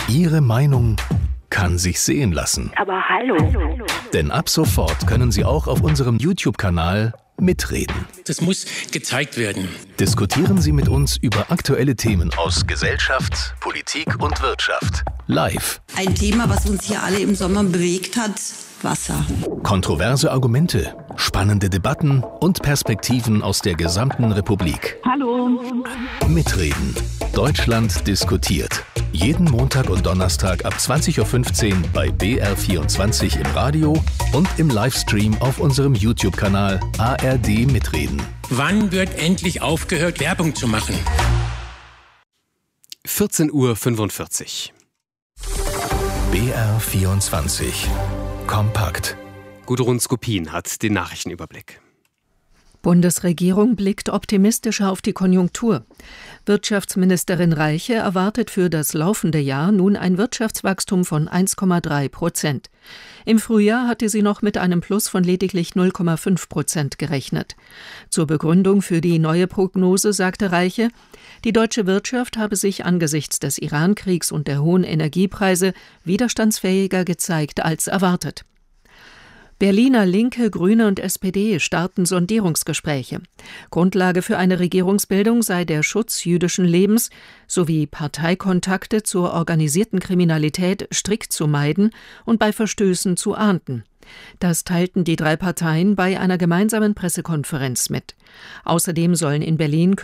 Ihre Meinung kann sich sehen lassen. Aber hallo. Denn ab sofort können Sie auch auf unserem YouTube-Kanal mitreden. Das muss gezeigt werden. Diskutieren Sie mit uns über aktuelle Themen aus Gesellschaft, Politik und Wirtschaft. Live. Ein Thema, was uns hier alle im Sommer bewegt hat: Wasser. Kontroverse Argumente, spannende Debatten und Perspektiven aus der gesamten Republik. Hallo. Mitreden. Deutschland diskutiert. Jeden Montag und Donnerstag ab 20.15 Uhr bei BR24 im Radio und im Livestream auf unserem YouTube-Kanal ARD Mitreden. Wann wird endlich aufgehört, Werbung zu machen? 14.45 Uhr. BR24. Kompakt. Gudrun Skopin hat den Nachrichtenüberblick. Bundesregierung blickt optimistischer auf die Konjunktur. Wirtschaftsministerin Reiche erwartet für das laufende Jahr nun ein Wirtschaftswachstum von 1,3%. Im Frühjahr hatte sie noch mit einem Plus von lediglich 0,5% gerechnet. Zur Begründung für die neue Prognose sagte Reiche, die deutsche Wirtschaft habe sich angesichts des Iran-Kriegs und der hohen Energiepreise widerstandsfähiger gezeigt als erwartet. Berliner Linke, Grüne und SPD starten Sondierungsgespräche. Grundlage für eine Regierungsbildung sei der Schutz jüdischen Lebens sowie Parteikontakte zur organisierten Kriminalität strikt zu meiden und bei Verstößen zu ahnden. Das teilten die drei Parteien bei einer gemeinsamen Pressekonferenz mit. Außerdem sollen in Berlin